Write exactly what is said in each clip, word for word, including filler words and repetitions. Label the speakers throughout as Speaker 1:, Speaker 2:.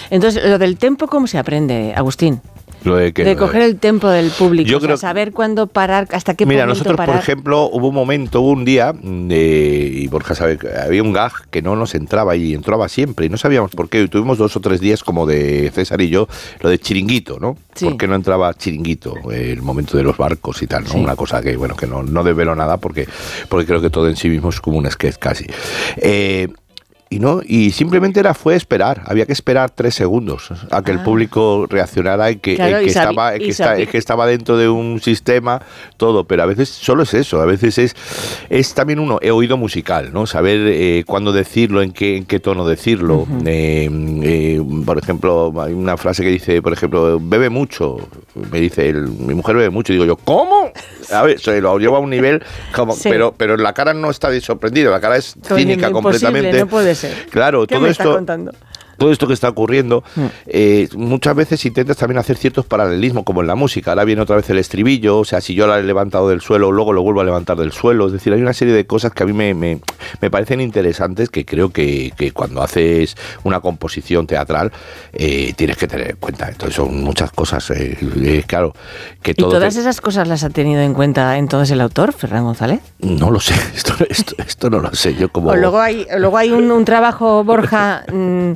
Speaker 1: Entonces, lo del tempo, ¿cómo se aprende, Agustín?
Speaker 2: Lo de, que,
Speaker 1: de coger el tempo del público,
Speaker 2: yo
Speaker 1: o sea,
Speaker 2: creo,
Speaker 1: saber cuándo parar, hasta qué
Speaker 2: mira,
Speaker 1: momento
Speaker 2: nosotros,
Speaker 1: parar.
Speaker 2: por ejemplo, hubo un momento, hubo un día, eh, y Borja sabe que había un gag que no nos entraba y entraba siempre, y no sabíamos por qué, y tuvimos dos o tres días como de César y yo, lo de chiringuito, ¿no?
Speaker 1: Sí.
Speaker 2: ¿Por qué no entraba chiringuito? El momento de los barcos y tal, ¿no?
Speaker 1: Sí.
Speaker 2: Una cosa que, bueno, que no, no desvelo nada porque, porque creo que todo en sí mismo es como un sketch casi. Eh... Y no, y simplemente era fue esperar, había que esperar tres segundos a que ah. el público reaccionara y que,
Speaker 1: claro,
Speaker 2: y que
Speaker 1: y sabi-
Speaker 2: estaba, y que,
Speaker 1: y
Speaker 2: está, que estaba dentro de un sistema, todo, pero a veces solo es eso, a veces es, es también uno, he oído musical, ¿no? Saber eh, cuándo decirlo, en qué, en qué tono decirlo. Uh-huh. eh, eh, por ejemplo, hay una frase que dice, por ejemplo, bebe mucho, me dice, el, mi mujer bebe mucho, y digo yo, ¿cómo? A ver, se lo lleva a un nivel como, sí. pero, pero la cara no está sorprendida, la cara es cínica completamente.
Speaker 1: No puede ser.
Speaker 2: Claro,
Speaker 1: ¿Qué
Speaker 2: todo
Speaker 1: me
Speaker 2: esto.
Speaker 1: estás contando?
Speaker 2: Todo esto que está ocurriendo, mm. eh, muchas veces intentas también hacer ciertos paralelismos, como en la música. Ahora viene otra vez el estribillo, o sea, si yo la he levantado del suelo, luego lo vuelvo a levantar del suelo. Es decir, hay una serie de cosas que a mí me, me, me parecen interesantes, que creo que, que cuando haces una composición teatral eh, tienes que tener en cuenta. Entonces son muchas cosas, eh, eh, claro. Que todo
Speaker 1: ¿Y todas
Speaker 2: te...
Speaker 1: esas cosas las ha tenido en cuenta entonces el autor, Ferran González?
Speaker 2: No lo sé, esto, esto, esto no lo sé. Yo como...
Speaker 1: O luego hay, luego hay un, un trabajo, Borja... Mmm,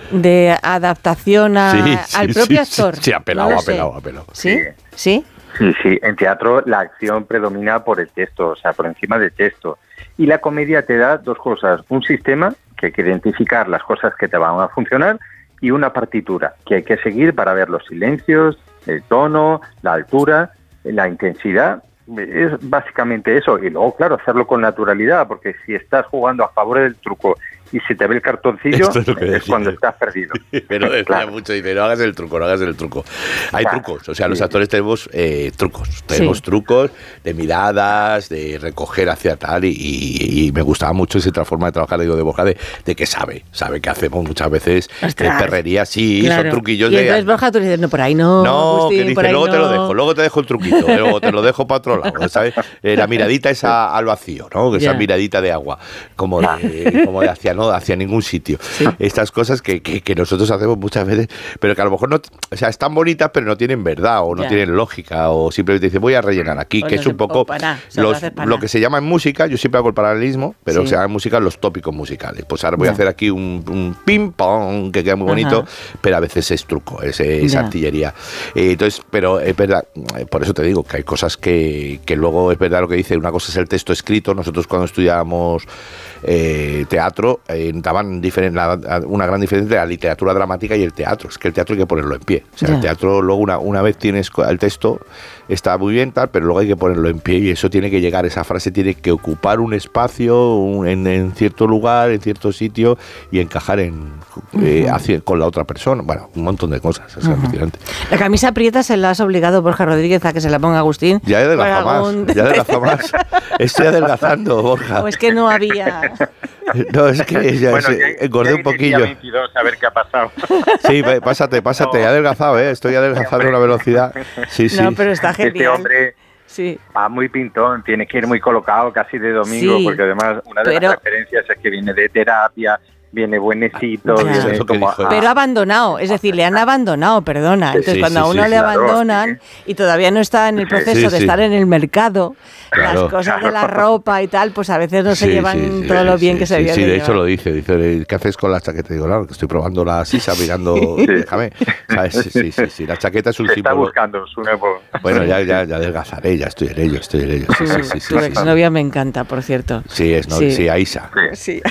Speaker 1: de adaptación a,
Speaker 2: sí, sí,
Speaker 1: al propio
Speaker 2: sí,
Speaker 1: actor.
Speaker 2: Sí, sí, apelado,
Speaker 1: no
Speaker 2: apelado, apelado.
Speaker 1: ¿Sí? ¿Sí?
Speaker 3: Sí, sí. En teatro la acción predomina por el texto, o sea, por encima del texto. Y la comedia te da dos cosas. Un sistema, que hay que identificar las cosas que te van a funcionar, y una partitura, que hay que seguir para ver los silencios, el tono, la altura, la intensidad. Es básicamente eso. Y luego, claro, hacerlo con naturalidad, porque si estás jugando a favor del truco y se te ve el cartoncillo, es, es cuando estás perdido.
Speaker 2: Pero decía
Speaker 3: claro.
Speaker 2: mucho, dice, no hagas el truco, no hagas el truco. Hay claro. trucos, o sea, los actores tenemos eh, trucos, tenemos sí. trucos de miradas, de recoger hacia tal, y, y, y me gustaba mucho esa forma de trabajar, digo, de Borja, de, de que sabe, sabe que hacemos muchas veces eh, perrería, sí,
Speaker 1: claro.
Speaker 2: son truquillos
Speaker 1: y
Speaker 2: de...
Speaker 1: Y entonces Borja, tú dices, no, por ahí no,
Speaker 2: No,
Speaker 1: Agustín,
Speaker 2: que dice,
Speaker 1: por ahí
Speaker 2: luego
Speaker 1: no.
Speaker 2: te lo dejo, luego te dejo el truquito, luego te lo dejo para otro lado, ¿sabes? Eh, la miradita esa al vacío, ¿no? Esa yeah. miradita de agua, como de, como de hacia, no, hacia ningún sitio. Sí. Estas cosas que, que, que nosotros hacemos muchas veces, pero que a lo mejor no, o sea, están bonitas, pero no tienen verdad, o no yeah. tienen lógica, o simplemente dicen, voy a rellenar aquí, o que no es un poco para, los, lo que se llama en música, yo siempre hago el paralelismo, pero sí. se llama en música los tópicos musicales. Pues ahora voy yeah. a hacer aquí un, un ping-pong, que queda muy bonito, uh-huh. pero a veces es truco, es, es yeah. artillería. Eh, entonces, pero es verdad, por eso te digo que hay cosas que, que luego es verdad lo que dice, una cosa es el texto escrito. Nosotros cuando estudiábamos eh, teatro, eh, daban diferen, la, una gran diferencia entre la literatura dramática y el teatro. Es que el teatro hay que ponerlo en pie. O sea, yeah. el teatro luego una, una vez tienes el texto, está muy bien tal, pero luego hay que ponerlo en pie y eso tiene que llegar, esa frase tiene que ocupar un espacio un, en, en cierto lugar, en cierto sitio y encajar en eh, uh-huh. hacia, con la otra persona. Bueno, un montón de cosas. Es uh-huh. alucinante.
Speaker 1: La camisa prieta se la has obligado, Borja Rodríguez, a que se la ponga Agustín.
Speaker 2: Ya he adelgazado más, algún... ya he adelgazado más. Estoy adelgazando, Borja.
Speaker 1: O es que no había...
Speaker 2: No, es que ya, bueno, ya, engordé ya un poquillo.
Speaker 3: veintidós, a ver qué ha pasado.
Speaker 2: Sí, pásate, pásate, no. he adelgazado, ¿eh? Estoy adelgazando a una velocidad. Sí, sí.
Speaker 1: No, pero está genial.
Speaker 3: Este hombre
Speaker 1: sí.
Speaker 3: va muy pintón, tiene que ir muy colocado casi de domingo, sí, porque además una de pero... las referencias es que viene de terapia, viene buenecito,
Speaker 1: claro.
Speaker 3: viene como a...
Speaker 1: Pero abandonado, es decir, le han abandonado, perdona. Entonces, sí, cuando sí, a uno sí, le claro, abandonan sí. y todavía no está en el proceso sí, de sí. estar en el mercado, claro. las cosas de la ropa y tal, pues a veces no se sí, llevan sí, sí, todo sí, lo bien
Speaker 2: sí,
Speaker 1: que se
Speaker 2: sí,
Speaker 1: debe
Speaker 2: Sí, de
Speaker 1: llevar.
Speaker 2: hecho lo dice, dice, ¿qué haces con la chaqueta? Digo, claro, que estoy probando la sisa, mirando, sí. déjame, ¿sabes? Sí, sí, sí, sí, la chaqueta es un
Speaker 3: se
Speaker 2: símbolo.
Speaker 3: Está buscando su nuevo...
Speaker 2: Bueno, ya, ya, ya adelgazaré, ya estoy en ello, estoy en ello. Sí, sí, sí, sí,
Speaker 1: tu
Speaker 2: sí,
Speaker 1: exnovia
Speaker 2: sí.
Speaker 1: me encanta, por cierto.
Speaker 2: Sí, es, no, sí. sí, Aisa.
Speaker 1: Sí,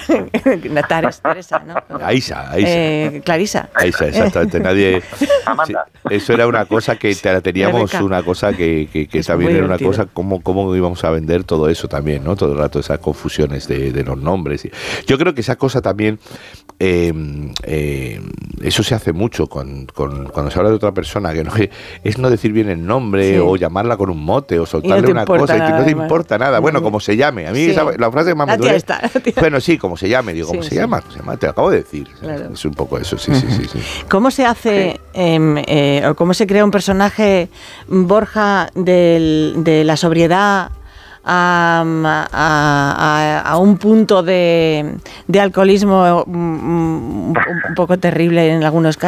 Speaker 1: Teresa, ¿no?
Speaker 2: Aisa, Aisa.
Speaker 1: Eh, Clarisa.
Speaker 2: Aisa, exactamente. Nadie. Sí, eso era una cosa que teníamos una cosa que, que, que también era una cosa, cómo, cómo íbamos a vender todo eso también, ¿no? Todo el rato, esas confusiones de, de los nombres. Yo creo que esa cosa también, eh, eh, eso se hace mucho con, con, cuando se habla de otra persona, que no es no decir bien el nombre sí. o llamarla con un mote o soltarle no una cosa y que no te importa nada. Bueno, como se llame. A mí sí. esa, la frase que más me duele.
Speaker 1: Está,
Speaker 2: bueno, sí, como se llame. Digo, ¿cómo sí, se, sí. Llama? se llama? Te lo acabo de decir. Claro. Es un poco eso, sí, sí, sí, sí.
Speaker 1: ¿Cómo se hace sí. eh, eh, o cómo se crea un personaje, Borja, del, de la sobriedad a, a, a, a un punto de, de alcoholismo un, un, un poco terrible en algunos casos?